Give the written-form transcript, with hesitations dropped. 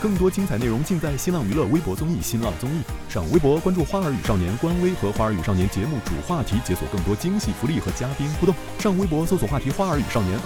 更多精彩内容尽在新浪娱乐微博综艺新浪综艺。上微博关注花儿与少年官微和花儿与少年节目主话题，解锁更多惊喜福利和嘉宾互动。上微博搜索话题花儿与少年